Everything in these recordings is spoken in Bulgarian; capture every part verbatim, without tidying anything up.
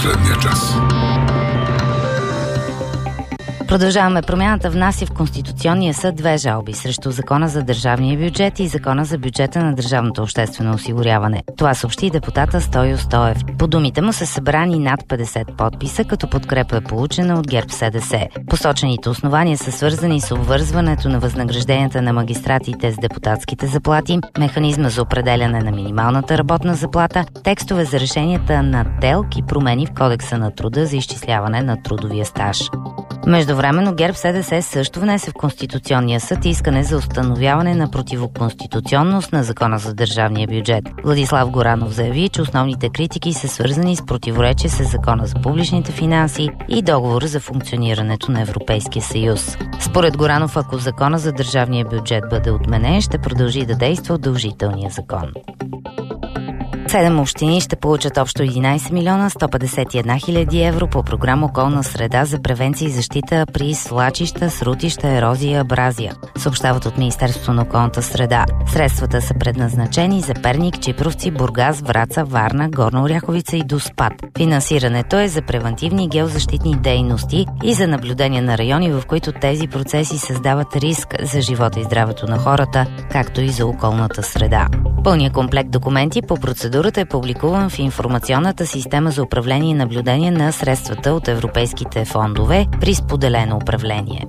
последния час. Продължаваме. Промяната внася в Конституционния съд две жалби срещу Закона за държавния бюджет и Закона за бюджета на държавното обществено осигуряване. Това съобщи депутата Стойо Стоев. По думите му са събрани над петдесет подписа, като подкрепа е получена от ГЕРБ-СДС. Посочените основания са свързани с обвързването на възнагражденията на магистратите с депутатските заплати, механизма за определяне на минималната работна заплата, текстове за решенията на ТЕЛК и промени в Кодекса на труда за изчисляване на трудовия стаж. Междувременно ГЕРБ-СДС също внесе в Конституционния съд искане за установяване на противоконституционност на Закона за държавния бюджет. Владислав Горанов заяви, че основните критики са свързани с противоречие с Закона за публичните финанси и договора за функционирането на Европейския съюз. Според Горанов, ако Закона за държавния бюджет бъде отменен, ще продължи да действа удължителния закон. Седем общини ще получат общо единайсет милиона сто петдесет и една хиляди евро по програма Околна среда за превенция и защита при свлачища, срутища, ерозия и абразия, съобщават от Министерството на околната среда. Средствата са предназначени за Перник, Чипровци, Бургас, Враца, Варна, Горна Оряховица и Доспат. Финансирането е за превантивни геозащитни дейности и за наблюдение на райони, в които тези процеси създават риск за живота и здравето на хората, както и за околната среда. Пълният комплект документи по процедурата е публикуван в информационната система за управление и наблюдение на средствата от европейските фондове при споделено управление.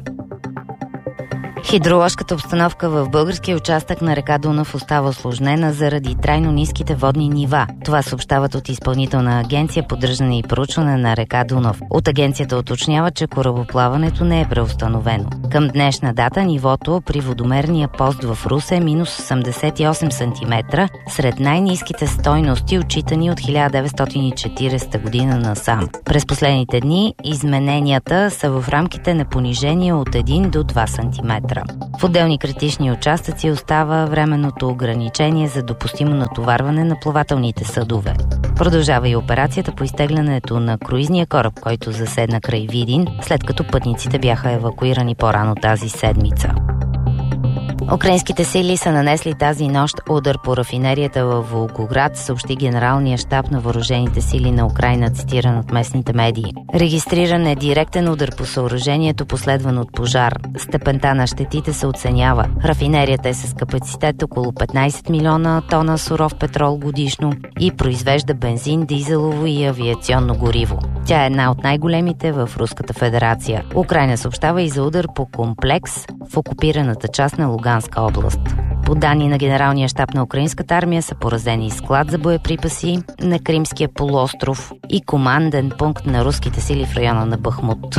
Хидроложката обстановка в българския участък на река Дунав остава усложнена заради трайно ниските водни нива. Това съобщават от Изпълнителна агенция поддържане и проучване на река Дунав. От агенцията уточнява, че корабоплаването не е преустановено. Към днешна дата нивото при водомерния пост в Русе е минус осемдесет и осем сантиметра, сред най-ниските стойности, отчитани от хиляда деветстотин и четиридесета година насам. През последните дни измененията са в рамките на понижение от един до два сантиметра. В отделни критични участъци остава временното ограничение за допустимо натоварване на плавателните съдове. Продължава и операцията по изтеглянето на круизния кораб, който заседна край Видин, след като пътниците бяха евакуирани по-рано тази седмица. Украинските сили са нанесли тази нощ удар по рафинерията във Волгоград, съобщи Генералния щаб на въоръжените сили на Украйна, цитиран от местните медии. Регистриран е директен удар по съоръжението, последван от пожар. Степента на щетите се оценява. Рафинерията е с капацитет около петнайсет милиона тона суров петрол годишно и произвежда бензин, дизелово и авиационно гориво. Тя е една от най-големите в Руската федерация. Украйна съобщава и за удар по комплекс в окупираната част на Луганска област. По данни на Генералния щаб на украинската армия са поразени склад за боеприпаси на Кримския полуостров и команден пункт на руските сили в района на Бахмут.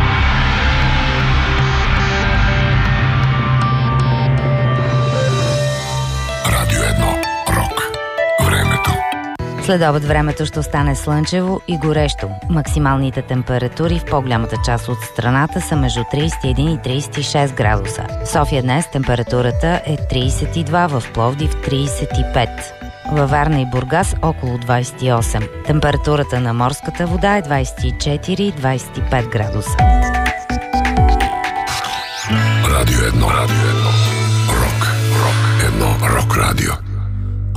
Радио едно. Рок. Времето. След обед времето ще остане слънчево и горещо. Максималните температури в по-голямата част от страната са между трийсет и един и трийсет и шест градуса. В София днес температурата е трийсет и два, в Пловдив трийсет и пет. Във Варна и Бургас около двайсет и осем. Температурата на морската вода е двайсет и четири - двайсет и пет градуса. Радио едно. Радио едно. Рок. Рок. Едно рок радио.